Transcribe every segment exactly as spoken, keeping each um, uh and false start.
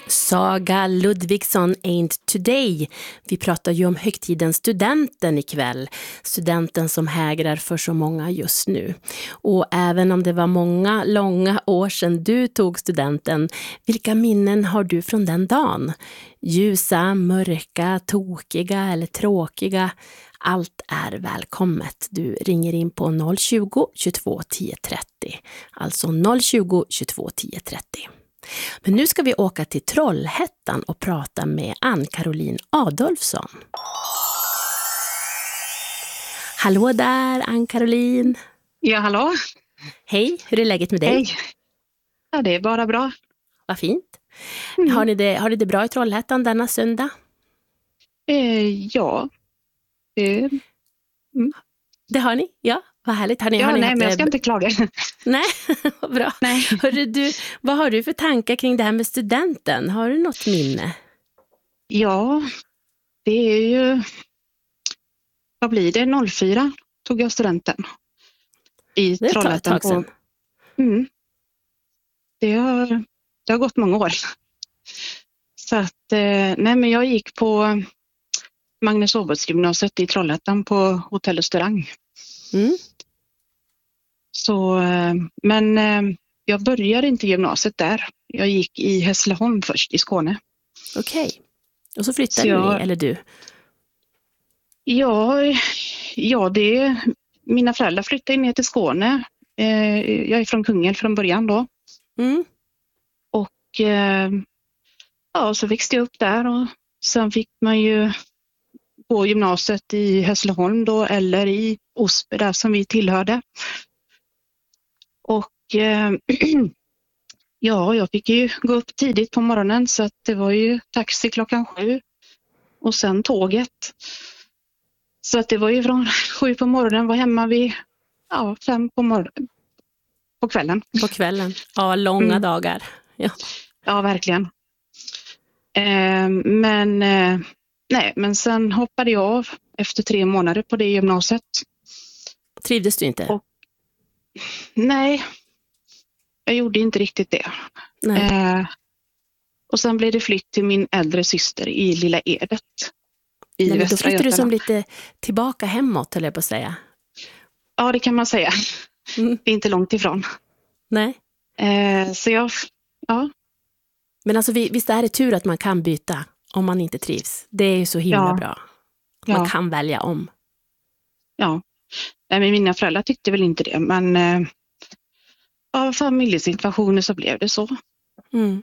Saga Ludvigsson Ain't Today. Vi pratar ju om högtiden studenten ikväll. Studenten som hägrar för så många just nu. Och även om det var många långa år sedan du tog studenten, vilka minnen har du från den dagen? Ljusa, mörka, tokiga eller tråkiga? Allt är välkommet. Du ringer in på noll tjugo, tjugotvå, tio trettio. Alltså noll tjugo, tjugotvå, tio trettio. Men nu ska vi åka till Trollhättan och prata med Ann-Caroline Adolfsson. Hallå där, Ann-Caroline. Ja, hallå. Hej, hur är läget med dig? Hej. Ja, det är bara bra. Vad fint. Mm. Har ni det, har ni det bra i Trollhättan denna söndag? Eh, ja. Eh, mm. Det har ni? Ja, vad härligt. Har ni, ja, har ni nej, haft men jag det... ska inte klaga. Nej, vad bra. Nej. Hörru, du, vad har du för tankar kring det här med studenten? Har du något minne? Ja, det är ju... Vad blir det? noll fyra tog jag studenten. I Det är ett Trollhättan. tag sedan. På... Mm. Det, har, det har gått många år. Så att, eh, nej men jag gick på Magnus Åbertsgymnasiet i Trollhättan på hotell och restaurang. Mm. Så, men jag började inte gymnasiet där. Jag gick i Hässleholm först i Skåne. Okej. Okay. Och så flyttade så jag, ni, eller du? Ja, ja det, mina föräldrar flyttade ner till Skåne. Jag är från Kungälv från början då. Mm. Och ja, så växte jag upp där och sen fick man ju gå gymnasiet i Hässleholm då eller i Osby där som vi tillhörde. Och eh, ja, jag fick ju gå upp tidigt på morgonen så att det var ju taxi klockan sju och sen tåget. Så att det var ju från sju på morgonen, var hemma vid ja, fem på morgonen, på kvällen. På kvällen, ja, långa mm. dagar. Ja, ja verkligen. Eh, men eh, nej, men sen hoppade jag av efter tre månader på det gymnasiet. Trivdes du inte? Och, nej, jag gjorde inte riktigt det. Eh, och sen blev det flytt till min äldre syster i Lilla Edet. I nej, men då flyttade du som Götaland. lite tillbaka hemåt, höll jag på att säga. Ja, det kan man säga. Mm. Det är inte långt ifrån. Nej. Eh, så jag, ja. Men alltså visst är det tur att man kan byta om man inte trivs. Det är ju så himla ja. bra. Man ja. kan välja om. Ja, men mina föräldrar tyckte väl inte det. Men eh, av familjesituationer så blev det så. Mm.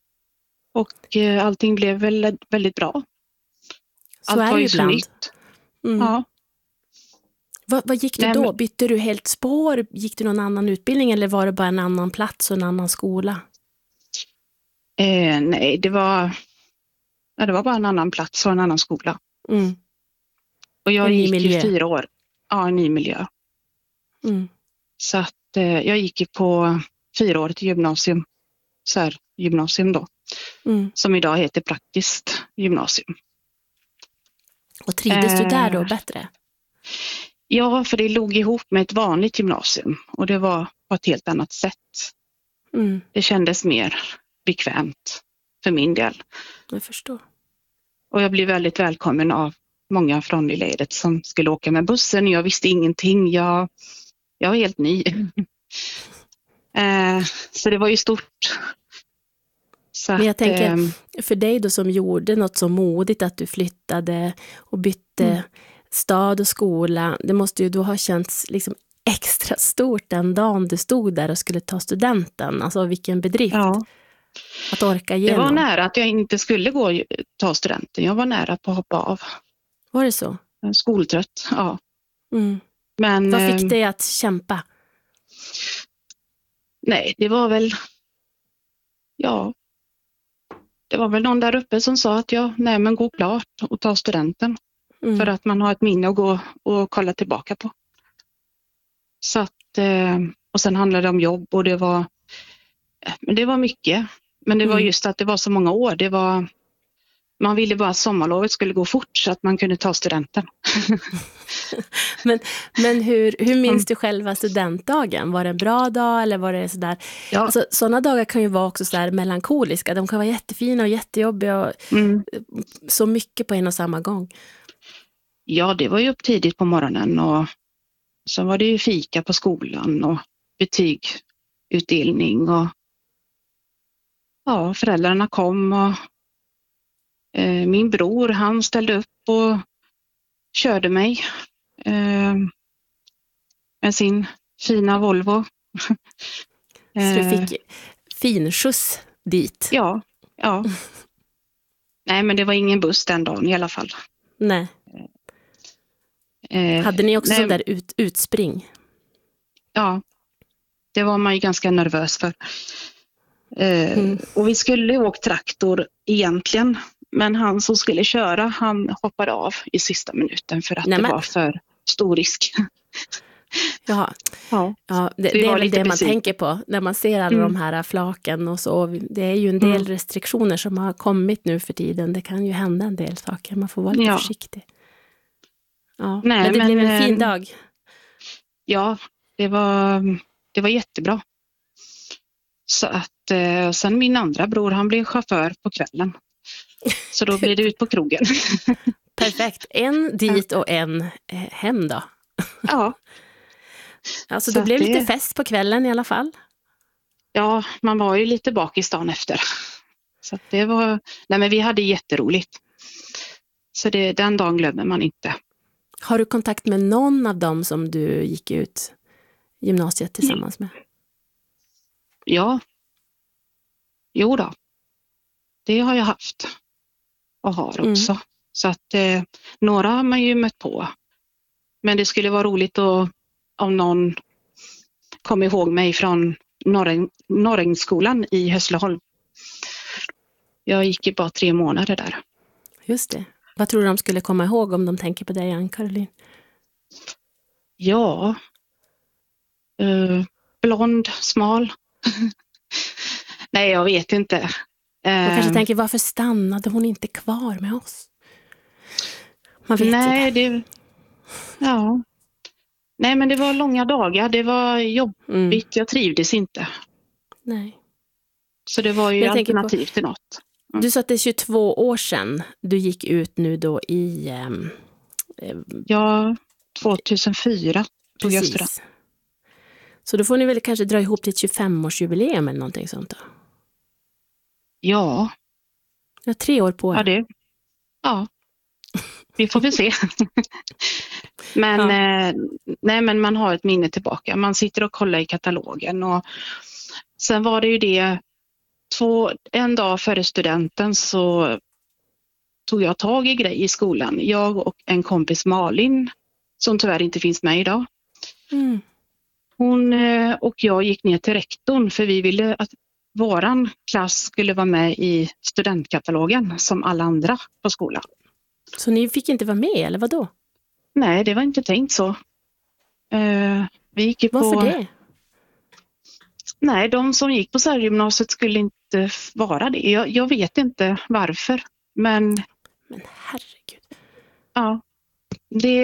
Och eh, allting blev väl väldigt bra. Så allt är var det ju ibland. Så nytt. Mm. Ja. Vad, vad gick du nej, då? men... Bytte du helt spår? Gick du någon annan utbildning eller var det bara en annan plats och en annan skola? Eh, nej, det var, ja, det var bara en annan plats och en annan skola. Mm. Och jag en gick ny miljö. i fyra år. Ja, en ny miljö. Mm. Så att eh, jag gick ju på fyra år till gymnasium. Så här, gymnasium då. Mm. Som idag heter praktiskt gymnasium. Och trivdes eh, du där då bättre? Ja, för det låg ihop med ett vanligt gymnasium. Och det var på ett helt annat sätt. Mm. Det kändes mer bekvämt för min del. Jag förstår. Och jag blev väldigt välkommen av många från Lilla Edet som skulle åka med bussen. Jag visste ingenting. Jag, jag var helt ny. eh, så det var ju stort. Så men jag att, tänker, eh, för dig då som gjorde något så modigt att du flyttade och bytte mm. stad och skola. Det måste ju då ha känts liksom extra stort den dagen du stod där och skulle ta studenten. Alltså vilken bedrift. Ja. Att orka igenom. Det var nära att jag inte skulle gå och ta studenten. Jag var nära på att hoppa av. Var det så? Skoltrött, ja. Mm. Men, vad fick eh, dig att kämpa? Nej, det var väl... Ja. Det var väl någon där uppe som sa att jag, nej men gå klart och ta studenten. Mm. För att man har ett minne att gå och kolla tillbaka på. Så att, eh, och sen handlade det om jobb och det var... Men det var mycket. Men det var just att det var så många år. Det var man ville bara att sommarlovet skulle gå fort så att man kunde ta studenten. men men hur, hur minns du själva studentdagen? Var det en bra dag eller var det sådär? Ja. Alltså, sådana dagar kan ju vara också sådär melankoliska. De kan vara jättefina och jättejobbiga och Mm. så mycket på en och samma gång. Ja, det var ju upp tidigt på morgonen och så var det ju fika på skolan och betygutdelning och ja, föräldrarna kom och eh, min bror han ställde upp och körde mig eh, med sin fina Volvo. Så du fick fin skjuts dit? Ja, ja. Nej, men det var ingen buss den dagen i alla fall. Nej. Eh, Hade ni också nej, sån där ut, utspring? Ja, det var man ju ganska nervös för. Eh, Mm. Och vi skulle åka traktor egentligen, men han som skulle köra, han hoppade av i sista minuten för att Nej, det men- var för stor risk. Jaha. Ja, Ja, det, Vi det är var väl lite det man besvikna. tänker på när man ser alla Mm. de här flaken och så. Det är ju en del Mm. restriktioner som har kommit nu för tiden. Det kan ju hända en del saker. Man får vara lite Ja. försiktig. Ja. Nej, men det men, blev en fin eh, dag. ja det, var, det var jättebra. Så att eh, sen min andra bror, han blev chaufför på kvällen. Så då blev det ut på krogen. Perfekt. En dit och en eh, hem då. Ja, Alltså Så det blev att lite det- fest på kvällen i alla fall. ja, man var ju lite bakis dagen efter. Så att det var, nej men vi hade jätteroligt. Så det, den dagen glömmer man inte. Har du kontakt med någon av dem som du gick ut gymnasiet tillsammans med? Ja, jo då. Det har jag haft och har Mm. också. Så att eh, några har man ju mött på. Men det skulle vara roligt att, om någon kom ihåg mig från Norräng, Norrängsskolan i Hässleholm. Jag gick ju bara tre månader där. Just det. Vad tror du de skulle komma ihåg om de tänker på dig, Ann-Caroline? Ja, eh, blond, smal. Nej, jag vet inte. De Eh, kanske tänker, varför stannade hon inte kvar med oss? Man vet nej, inte. det, ja. Nej, men det var långa dagar. Det var jobbigt. Mm. Jag trivdes inte. Nej. Så det var ju Jag tänker på- alternativ till något. Du sa att det är tjugotvå år sedan du gick ut nu då i... ehm, eh, Ja, tjugohundrafyra tog jag student. precis. Så då får ni väl kanske dra ihop till ett tjugofemårsjubileum eller någonting sånt då? Ja, Jag har tre år på er. ja, det, ja. Vi får väl se. men, Ja. eh, nej, men man har ett minne tillbaka. Man sitter och kollar i katalogen. Och sen var det ju det, två, en dag före studenten så tog jag tag i grej i skolan. Jag och en kompis Malin, som tyvärr inte finns med idag. Mm. Hon eh, och jag gick ner till rektorn för vi ville att våran klass skulle vara med i studentkatalogen som alla andra på skolan. Så ni fick inte vara med, eller vad då? Nej, det var inte tänkt så. Eh, vi gick ju Varför på... det? Nej, de som gick på särgymnasiet skulle inte f- vara det. Jag, jag vet inte varför, men Men herregud. ja, det...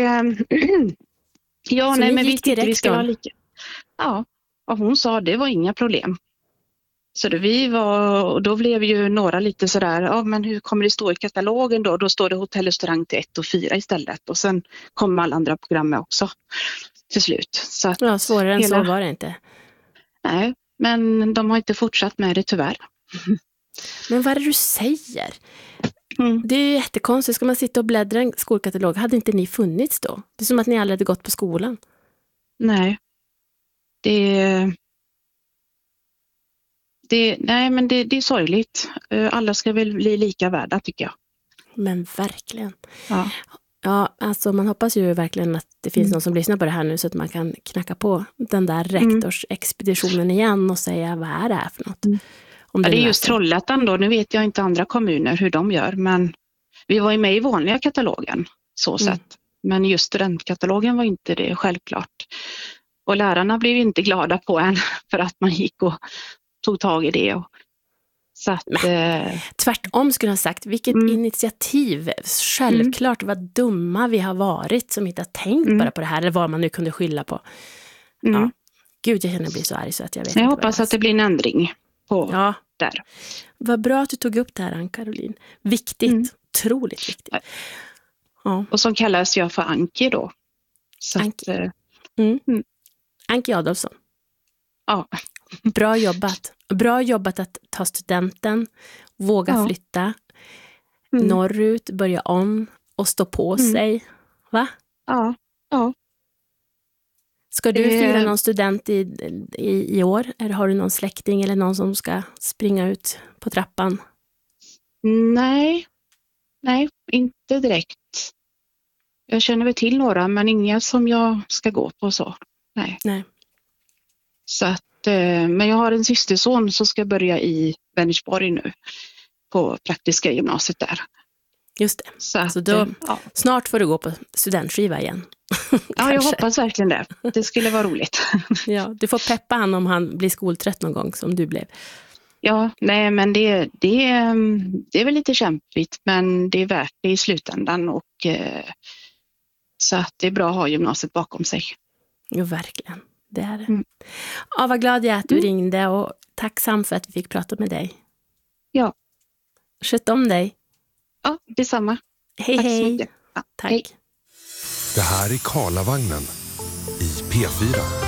ja, Så nej, ni men vi gick till tyckte vi ska vara rektorn? lika. Ja, och hon sa det var inga problem. Så då vi var, och då blev ju några lite sådär, ja men hur kommer det stå i katalogen då? Då står det hotell och restaurang till ett och fyra istället. Och sen kommer alla andra program med också till slut. Så att, Ja, svårare än hela- så var det inte. nej, men de har inte fortsatt med det tyvärr. Men vad är det du säger? Mm. Det är ju jättekonstigt. Ska man sitta och bläddra i en skolkatalog? Hade inte ni funnits då? Det är som att ni aldrig hade gått på skolan. Nej, det, det, nej, men det, det är sorgligt. Eh, Alla ska väl bli lika värda tycker jag. Men verkligen. Ja. Ja, alltså man hoppas ju verkligen att det finns Mm. någon som lyssnar på det här nu så att man kan knacka på den där rektorsexpeditionen igen och säga vad är det här för något? Mm. Om Ja, det är nu just så. Trollhättan då. Nu vet jag inte andra kommuner hur de gör, men vi var ju med i vanliga katalogen så Mm. sett. Men just studentkatalogen var inte det självklart. Och lärarna blev inte glada på en för att man gick och tog tag i det. Och Så att, eh, tvärtom skulle jag ha sagt, vilket mm. initiativ. Självklart vad dumma vi har varit som inte har tänkt Mm. bara på det här, eller vad man nu kunde skylla på. mm. Ja. Gud, jag känner mig så arg så att jag vet jag inte hoppas vad att det blir en ändring på ja. där. Vad bra att du tog upp det här, Ann-Caroline. Viktigt, Mm. otroligt viktigt. Ja. Och så kallas jag för Anki då. Så Anki. Att, eh, Mm. Mm. Anki Adolfsson. ja. Bra jobbat. Bra jobbat att ta studenten, våga Ja. flytta Mm. norrut, börja om och stå på Mm. sig. Va? Ja. Ja. Ska du Det- fira någon student i, i, i år? Eller har du någon släkting eller någon som ska springa ut på trappan? Nej. Nej, inte direkt. Jag känner väl till några, men inga som jag ska gå på så. Nej. Nej. Så att, eh, men jag har en systerson som ska börja i Vänersborg nu. På praktiska gymnasiet där. Just det. Så att, Så då- eh, ja. Snart får du gå på studentskiva igen. ja, jag Kanske. hoppas verkligen det. Det skulle vara roligt. Ja, du får peppa han om han blir skoltrött någon gång som du blev. Ja, nej men det, det, det är väl lite kämpigt, men det är värt det i slutändan. Och, eh, så att det är bra att ha gymnasiet bakom sig. Jo, verkligen. Det är det. Mm. Ja, vad glad jag är att du Mm. ringde och tacksam för att vi fick prata med dig. Ja, Sköt om dig. ja detsamma. Hej, Tack så hej. mycket. Ja, Tack. hej. Det här är Karlavagnen i P fyra.